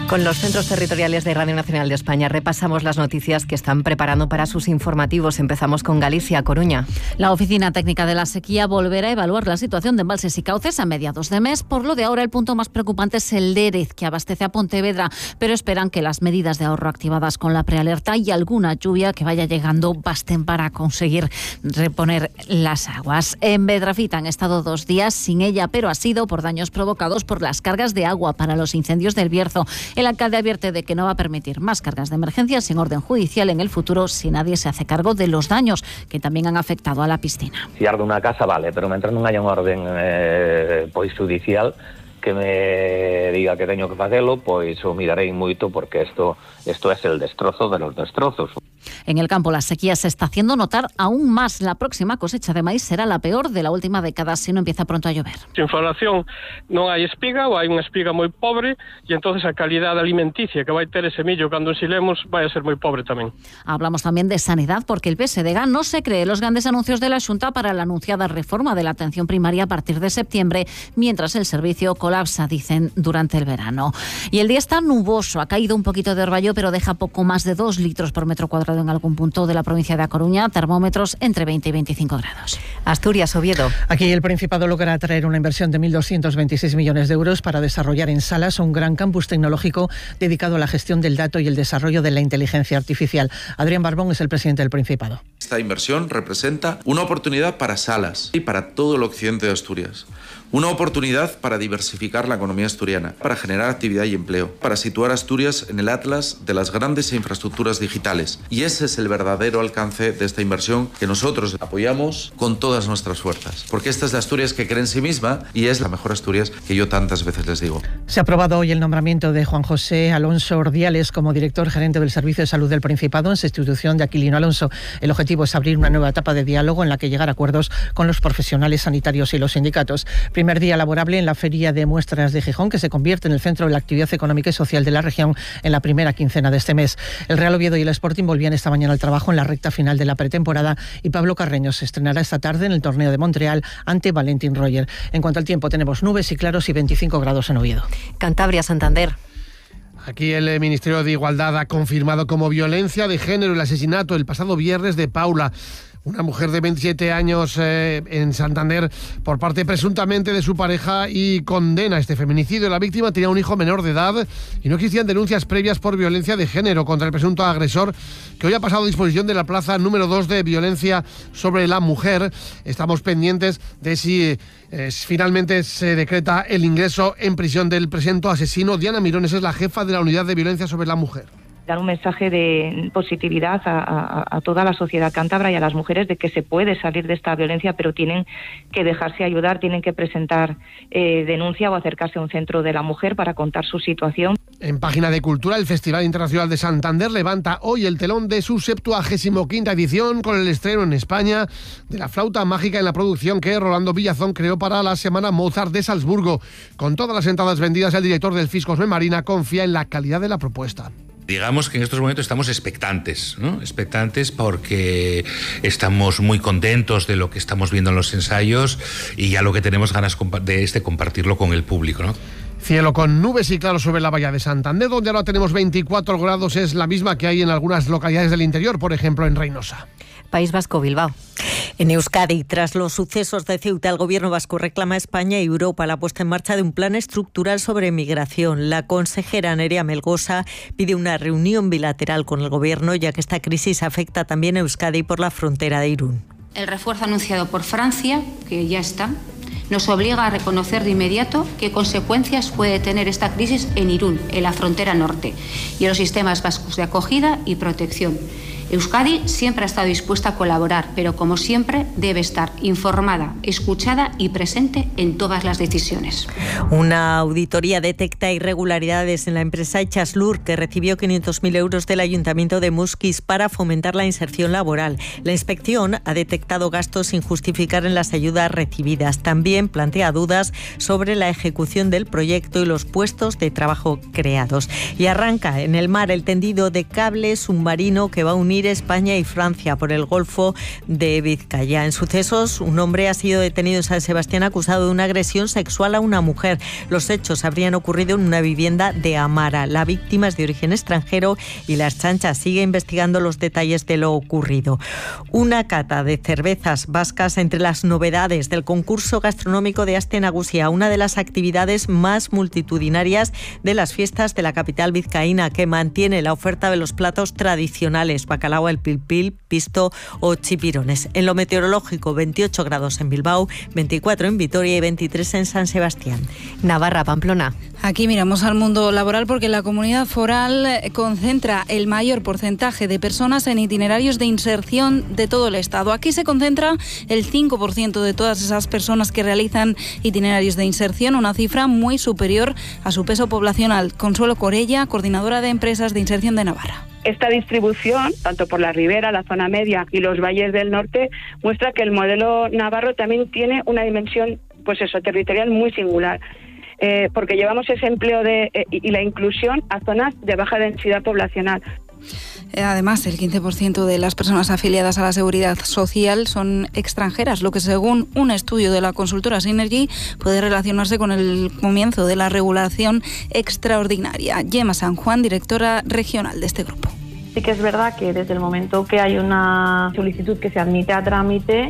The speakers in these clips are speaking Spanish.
Con los centros territoriales de Radio Nacional de España repasamos las noticias que están preparando para sus informativos. Empezamos con Galicia, Coruña. La Oficina Técnica de la Sequía volverá a evaluar la situación de embalses y cauces a mediados de mes. Por lo de ahora, el punto más preocupante es el Lérez, que abastece a Pontevedra, pero esperan que las medidas de ahorro activadas con la prealerta y alguna lluvia que vaya llegando basten para conseguir reponer las aguas. En Bedrafita han estado 2 días sin ella, pero ha sido por daños provocados por las cargas de agua para los incendios del Bierzo. El alcalde advierte de que no va a permitir más cargas de emergencia sin orden judicial en el futuro si nadie se hace cargo de los daños que tamén han afectado a la piscina. Si arde unha casa, vale, pero mentre non haya un orden pois judicial que me diga que teño que facelo, pois o mirarei moito, porque isto é el destrozo de los destrozos. En el campo, la sequía se está haciendo notar aún más. La próxima cosecha de maíz será la peor de la última década si no empieza pronto a llover. Sin floración non hai espiga ou hai unha espiga moi pobre e entonces a calidade alimenticia que vai ter ese millo cando ensilemos vai a ser moi pobre tamén. Hablamos también de sanidad porque el PSDG no se cree los grandes anuncios de la Xunta para la anunciada reforma de la atención primaria a partir de septiembre, mientras el servicio colapsa, dicen, durante el verano. Y el día está nuboso, ha caído un poquito de orvallo, pero deja poco más de 2 litros por metro cuadrado en algún punto de la provincia de A Coruña, termómetros entre 20 y 25 grados. Asturias, Oviedo. Aquí el Principado logra atraer una inversión de 1.226 millones de euros para desarrollar en Salas un gran campus tecnológico dedicado a la gestión del dato y el desarrollo de la inteligencia artificial. Adrián Barbón es el presidente del Principado. Esta inversión representa una oportunidad para Salas y para todo el occidente de Asturias. Una oportunidad para diversificar la economía asturiana, para generar actividad y empleo, para situar a Asturias en el atlas de las grandes infraestructuras digitales. Y ese es el verdadero alcance de esta inversión que nosotros apoyamos con todas nuestras fuerzas. Porque esta es la Asturias que cree en sí misma y es la mejor Asturias que yo tantas veces les digo. Se ha aprobado hoy el nombramiento de Juan José Alonso Ordiales como director gerente del Servicio de Salud del Principado en sustitución de Aquilino Alonso. El objetivo es abrir una nueva etapa de diálogo en la que llegar a acuerdos con los profesionales sanitarios y los sindicatos. Primer día laborable en la Feria de Muestras de Gijón, que se convierte en el centro de la actividad económica y social de la región en la primera quincena de este mes. El Real Oviedo y el Sporting volvían esta mañana al trabajo en la recta final de la pretemporada y Pablo Carreño se estrenará esta tarde en el torneo de Montreal ante Valentín Roger. En cuanto al tiempo, tenemos nubes y claros y 25 grados en Oviedo. Cantabria, Santander. Aquí el Ministerio de Igualdad ha confirmado como violencia de género el asesinato el pasado viernes de Paula, una mujer de 27 años en Santander, por parte presuntamente de su pareja, y condena este feminicidio. La víctima tenía un hijo menor de edad y no existían denuncias previas por violencia de género contra el presunto agresor, que hoy ha pasado a disposición de la plaza número 2 de violencia sobre la mujer. Estamos pendientes de si finalmente se decreta el ingreso en prisión del presunto asesino. Diana Mirones es la jefa de la unidad de violencia sobre la mujer. Dar un mensaje de positividad a toda la sociedad cántabra y a las mujeres de que se puede salir de esta violencia, pero tienen que dejarse ayudar, tienen que presentar denuncia o acercarse a un centro de la mujer para contar su situación. En página de Cultura, el Festival Internacional de Santander levanta hoy el telón de su 75ª edición con el estreno en España de la flauta mágica en la producción que Rolando Villazón creó para la Semana Mozart de Salzburgo. Con todas las entradas vendidas, el director del FIS, Cosme Marina, confía en la calidad de la propuesta. Digamos que en estos momentos estamos expectantes, ¿no? Expectantes porque estamos muy contentos de lo que estamos viendo en los ensayos y ya lo que tenemos ganas de compartirlo con el público, ¿no? Cielo con nubes y claro sobre la bahía de Santander, donde ahora tenemos 24 grados, es la misma que hay en algunas localidades del interior, por ejemplo en Reynosa. País Vasco, Bilbao. En Euskadi, tras los sucesos de Ceuta, el gobierno vasco reclama a España y Europa la puesta en marcha de un plan estructural sobre migración. La consejera Nerea Melgosa pide una reunión bilateral con el gobierno, ya que esta crisis afecta también a Euskadi por la frontera de Irún. El refuerzo anunciado por Francia, que ya está, nos obliga a reconocer de inmediato qué consecuencias puede tener esta crisis en Irún, en la frontera norte, y en los sistemas vascos de acogida y protección. Euskadi siempre ha estado dispuesta a colaborar, pero como siempre debe estar informada, escuchada y presente en todas las decisiones. Una auditoría detecta irregularidades en la empresa Echaslur, que recibió 500.000 euros del Ayuntamiento de Muskiz para fomentar la inserción laboral. La inspección ha detectado gastos sin justificar en las ayudas recibidas. También plantea dudas sobre la ejecución del proyecto y los puestos de trabajo creados. Y arranca en el mar el tendido de cable submarino que va a unir unir España y Francia por el Golfo de Vizcaya. En sucesos, un hombre ha sido detenido en San Sebastián acusado de una agresión sexual a una mujer. Los hechos habrían ocurrido en una vivienda de Amara. La víctima es de origen extranjero y la Ertzaintza sigue investigando los detalles de lo ocurrido. Una cata de cervezas vascas entre las novedades del concurso gastronómico de Aste Nagusia, una de las actividades más multitudinarias de las fiestas de la capital vizcaína, que mantiene la oferta de los platos tradicionales, bacalao al pilpil, pisto o chipirones. En lo meteorológico, 28 grados en Bilbao, 24 en Vitoria y 23 en San Sebastián. Navarra, Pamplona. Aquí miramos al mundo laboral porque la comunidad foral concentra el mayor porcentaje de personas en itinerarios de inserción de todo el Estado. Aquí se concentra el 5% de todas esas personas que realizan itinerarios de inserción, una cifra muy superior a su peso poblacional. Consuelo Corella, coordinadora de empresas de inserción de Navarra. Esta distribución, tanto por la ribera, la zona media y los valles del norte, muestra que el modelo navarro también tiene una dimensión, territorial muy singular. Porque llevamos ese empleo y la inclusión a zonas de baja densidad poblacional. Además, el 15% de las personas afiliadas a la Seguridad Social son extranjeras, lo que según un estudio de la consultora Synergy puede relacionarse con el comienzo de la regulación extraordinaria. Gemma San Juan, directora regional de este grupo. Sí que es verdad que desde el momento que hay una solicitud que se admite a trámite,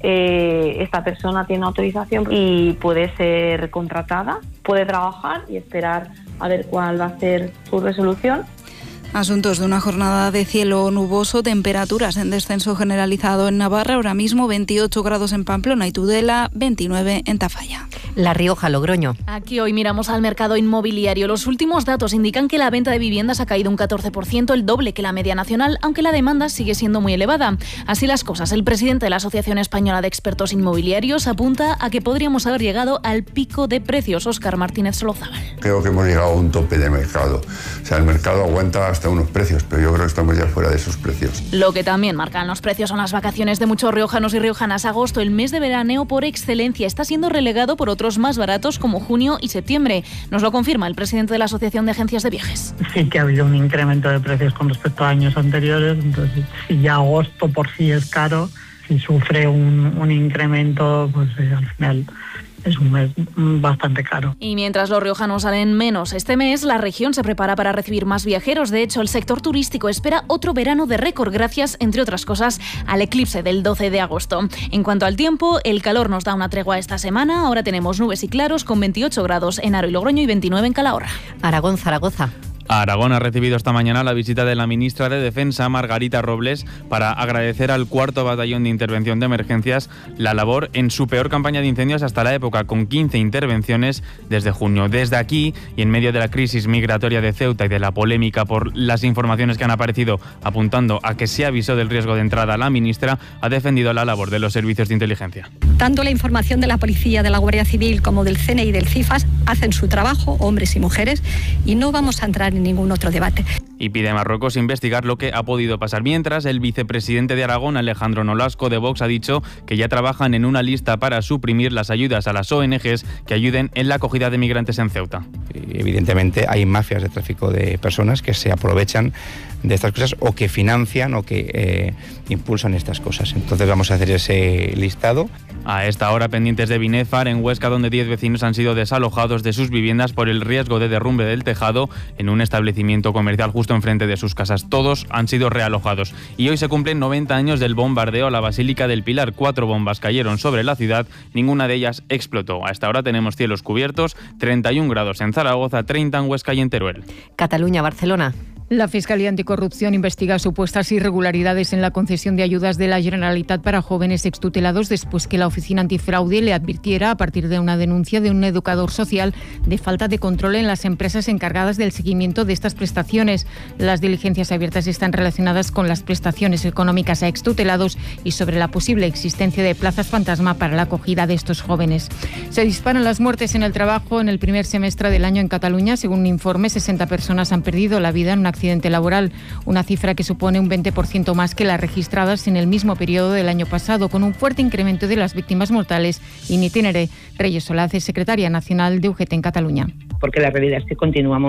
esta persona tiene autorización y puede ser contratada, puede trabajar y esperar a ver cuál va a ser su resolución. Asuntos de una jornada de cielo nuboso, temperaturas en descenso generalizado en Navarra, ahora mismo 28 grados en Pamplona y Tudela, 29 en Tafalla. La Rioja, Logroño. Aquí hoy miramos al mercado inmobiliario. Los últimos datos indican que la venta de viviendas ha caído un 14%, el doble que la media nacional, aunque la demanda sigue siendo muy elevada. Así las cosas, el presidente de la Asociación Española de Expertos Inmobiliarios apunta a que podríamos haber llegado al pico de precios. Óscar Martínez Solozábal. Creo que hemos llegado a un tope de mercado. O sea, el mercado aguanta hasta unos precios, pero yo creo que estamos ya fuera de esos precios. Lo que también marcan los precios son las vacaciones de muchos riojanos y riojanas. Agosto, el mes de veraneo por excelencia, está siendo relegado por otros más baratos como junio y septiembre. Nos lo confirma el presidente de la Asociación de Agencias de Viajes. Sí que ha habido un incremento de precios con respecto a años anteriores, entonces si ya agosto por sí es caro, si sufre un incremento, pues al final es un mes bastante caro. Y mientras los riojanos salen menos este mes, la región se prepara para recibir más viajeros. De hecho, el sector turístico espera otro verano de récord gracias, entre otras cosas, al eclipse del 12 de agosto. En cuanto al tiempo, el calor nos da una tregua esta semana. Ahora tenemos nubes y claros con 28 grados en Haro y Logroño y 29 en Calahorra. Aragón, Zaragoza. Aragón ha recibido esta mañana la visita de la ministra de Defensa, Margarita Robles, para agradecer al 4º Batallón de Intervención de Emergencias la labor en su peor campaña de incendios hasta la época, con 15 intervenciones desde junio. Desde aquí, y en medio de la crisis migratoria de Ceuta y de la polémica por las informaciones que han aparecido apuntando a que se avisó del riesgo de entrada, la ministra ha defendido la labor de los servicios de inteligencia. Tanto la información de la Policía, de la Guardia Civil como del CNI y del CIFAS hacen su trabajo, hombres y mujeres, y no vamos a entrar en ningún otro debate. Y pide a Marruecos investigar lo que ha podido pasar. Mientras, el vicepresidente de Aragón, Alejandro Nolasco, de Vox, ha dicho que ya trabajan en una lista para suprimir las ayudas a las ONGs que ayuden en la acogida de migrantes en Ceuta. Evidentemente hay mafias de tráfico de personas que se aprovechan de estas cosas o que financian o que impulsan estas cosas. Entonces vamos a hacer ese listado. A esta hora, pendientes de Binéfar, en Huesca, donde 10 vecinos han sido desalojados de sus viviendas por el riesgo de derrumbe del tejado en un establecimiento comercial justo enfrente de sus casas. Todos han sido realojados. Y hoy se cumplen 90 años del bombardeo a la Basílica del Pilar. 4 bombas cayeron sobre la ciudad, ninguna de ellas explotó. A esta hora tenemos cielos cubiertos, 31 grados en Zaragoza, 30 en Huesca y en Teruel. Cataluña, Barcelona. La Fiscalía Anticorrupción investiga supuestas irregularidades en la concesión de ayudas de la Generalitat para jóvenes extutelados después que la Oficina Antifraude le advirtiera, a partir de una denuncia de un educador social, de falta de control en las empresas encargadas del seguimiento de estas prestaciones. Las diligencias abiertas están relacionadas con las prestaciones económicas a extutelados y sobre la posible existencia de plazas fantasma para la acogida de estos jóvenes. Se disparan las muertes en el trabajo en el primer semestre del año en Cataluña. Según un informe, 60 personas han perdido la vida en un accidente laboral, una cifra que supone un 20% más que las registradas en el mismo periodo del año pasado, con un fuerte incremento de las víctimas mortales. Initinere Reyes Solaz es secretaria nacional de UGT en Cataluña. Porque la realidad es que continuamos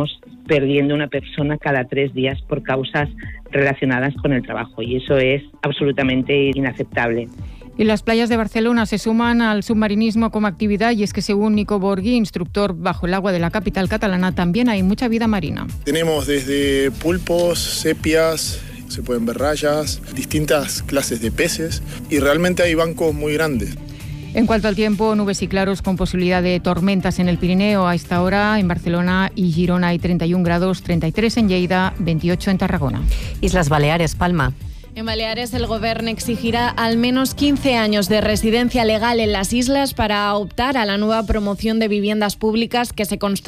perdiendo una persona cada 3 días por causas relacionadas con el trabajo, y eso es absolutamente inaceptable. Y las playas de Barcelona se suman al submarinismo como actividad, y es que según Nico Borghi, instructor bajo el agua de la capital catalana, también hay mucha vida marina. Tenemos desde pulpos, sepias, se pueden ver rayas, distintas clases de peces, y realmente hay bancos muy grandes. En cuanto al tiempo, nubes y claros con posibilidad de tormentas en el Pirineo. A esta hora en Barcelona y Girona hay 31 grados, 33 en Lleida, 28 en Tarragona. Islas Baleares, Palma. En Baleares, el Gobierno exigirá al menos 15 años de residencia legal en las islas para optar a la nueva promoción de viviendas públicas que se construyen